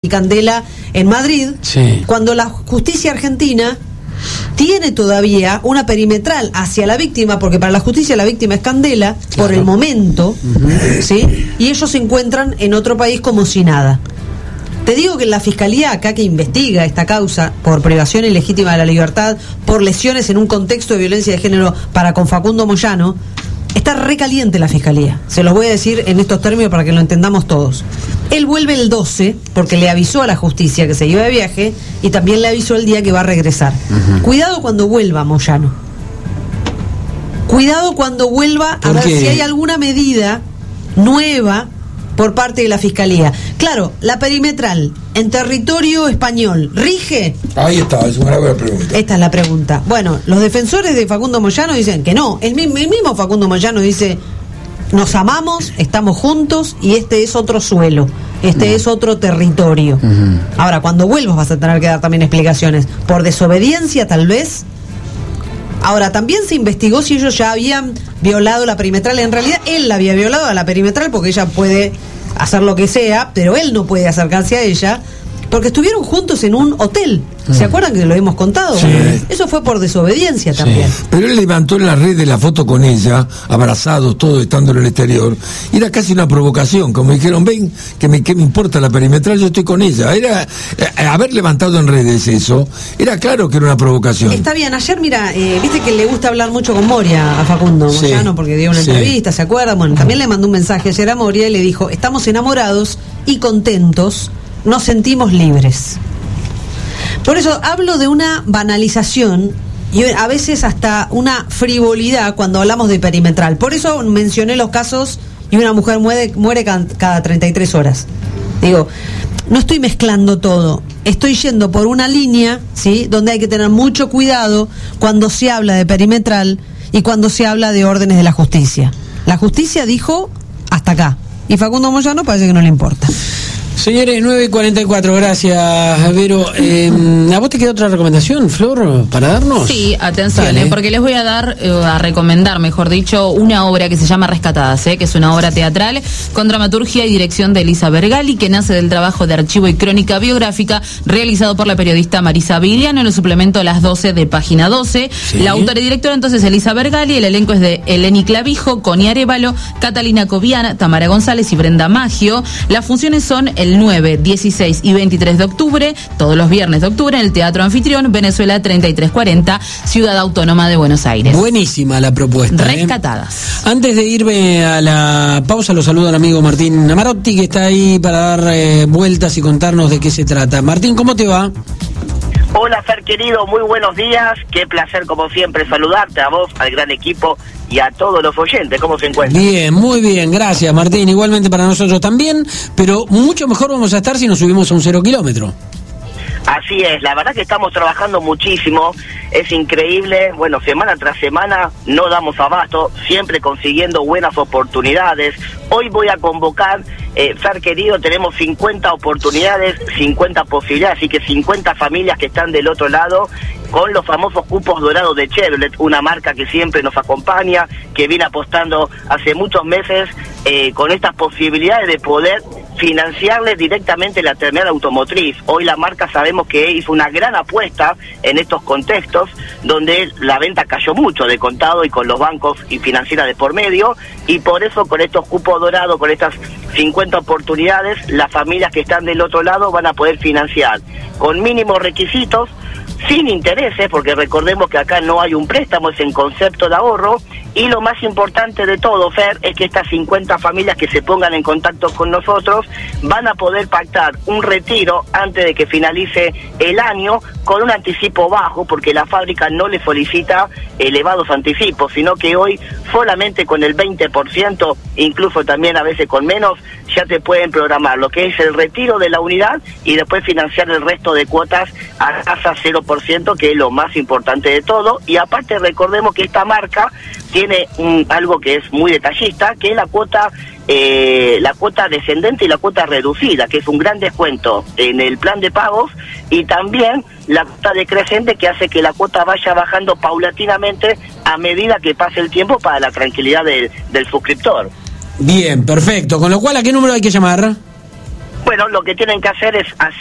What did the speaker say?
Candela en Madrid, cuando la justicia argentina tiene todavía una perimetral hacia la víctima, porque para la justicia la víctima es Candela, por el momento, ¿sí? Y ellos se encuentran en otro país como si nada. Te digo que la Fiscalía acá que investiga esta causa por privación ilegítima de la libertad, por lesiones en un contexto de violencia de género para con Facundo Moyano, está recaliente la Fiscalía. Se los voy a decir en estos términos para que lo entendamos todos. Él vuelve el 12 porque le avisó a la justicia que se iba de viaje y también le avisó el día que va a regresar. Cuidado cuando vuelva Moyano. Cuidado cuando vuelva a ver si hay alguna medida nueva por parte de la Fiscalía. Claro, la perimetral en territorio español, ¿rige? Ahí está, es una buena pregunta. Esta es la pregunta. Bueno, los defensores de Facundo Moyano dicen que no. El mismo Facundo Moyano dice: nos amamos, estamos juntos y este es otro suelo, este es otro territorio. Ahora, cuando vuelvas vas a tener que dar también explicaciones. Por desobediencia, tal vez. Ahora, también se investigó si ellos ya habían violado la perimetral. En realidad, él la había violado a la perimetral porque ella puede hacer lo que sea, pero él no puede acercarse a ella porque estuvieron juntos en un hotel. ¿Se acuerdan que lo hemos contado? Sí. Eso fue por desobediencia también. Pero él levantó en la red de la foto con ella, abrazados, todos estando en el exterior. Y era casi una provocación, como dijeron: ven, que me importa la perimetral, yo estoy con ella. Era haber levantado en redes eso, era claro que era una provocación. Está bien, ayer, mira, viste que le gusta hablar mucho con Moria a Facundo Moyano, porque dio una entrevista, ¿se acuerdan? Bueno, también le mandó un mensaje ayer a Moria y le dijo: estamos enamorados y contentos, nos sentimos libres. Por eso hablo de una banalización y a veces hasta una frivolidad cuando hablamos de perimetral. Por eso mencioné los casos y una mujer muere cada 33 horas. Digo, no estoy mezclando todo, estoy yendo por una línea, ¿sí?, donde hay que tener mucho cuidado cuando se habla de perimetral y cuando se habla de órdenes de la justicia. La justicia dijo hasta acá y Facundo Moyano parece que no le importa. Señores, 9:44, gracias, Vero. ¿A vos te queda otra recomendación, Flor, para darnos? Sí, atención, porque les voy a recomendar, mejor dicho, una obra que se llama Rescatadas, que es una obra teatral con dramaturgia y dirección de Elisa Bergali, que nace del trabajo de archivo y crónica biográfica realizado por la periodista Marisa Vigliano en el suplemento Las 12 de Página 12. Sí. La autora y directora entonces Elisa Bergali, el elenco es de Eleni Clavijo, Connie Arévalo, Catalina Cobian, Tamara González y Brenda Maggio. Las funciones son el 9, 16 y 23 de octubre, todos los viernes de octubre, en el Teatro Anfitrión, Venezuela 3340, Ciudad Autónoma de Buenos Aires. Buenísima la propuesta. Rescatadas. Antes de irme a la pausa, lo saludo al amigo Martín Amarotti, que está ahí para dar vueltas y contarnos de qué se trata. Martín, ¿cómo te va? Hola, Fer querido, muy buenos días. Qué placer, como siempre, saludarte a vos, al gran equipo y a todos los oyentes. ¿Cómo se encuentran? Bien, muy bien, gracias, Martín. Igualmente para nosotros también, pero mucho mejor vamos a estar si nos subimos a un 0 kilómetro. Así es, la verdad que estamos trabajando muchísimo, es increíble, bueno, semana tras semana no damos abasto, siempre consiguiendo buenas oportunidades. Hoy voy a convocar, Fer querido, tenemos 50 oportunidades, 50 posibilidades, así que 50 familias que están del otro lado, con los famosos cupos dorados de Chevrolet, una marca que siempre nos acompaña, que viene apostando hace muchos meses con estas posibilidades de poder financiarles directamente la terminal automotriz. Hoy la marca sabemos que hizo una gran apuesta en estos contextos donde la venta cayó mucho de contado y con los bancos y financieras de por medio, y por eso con estos cupos dorados, con estas 50 oportunidades, las familias que están del otro lado van a poder financiar con mínimos requisitos, sin intereses, porque recordemos que acá no hay un préstamo, es en concepto de ahorro, y lo más importante de todo, Fer, es que estas 50 familias que se pongan en contacto con nosotros van a poder pactar un retiro antes de que finalice el año con un anticipo bajo, porque la fábrica no le solicita elevados anticipos, sino que hoy solamente con el 20%, incluso también a veces con menos, ya te pueden programar lo que es el retiro de la unidad y después financiar el resto de cuotas a tasa 0%, que es lo más importante de todo. Y aparte recordemos que esta marca tiene algo que es muy detallista, que es la cuota descendente y la cuota reducida, que es un gran descuento en el plan de pagos, y también la cuota decreciente, que hace que la cuota vaya bajando paulatinamente a medida que pase el tiempo, para la tranquilidad del suscriptor. Bien, perfecto. Con lo cual, ¿a qué número hay que llamar? Bueno, lo que tienen que hacer es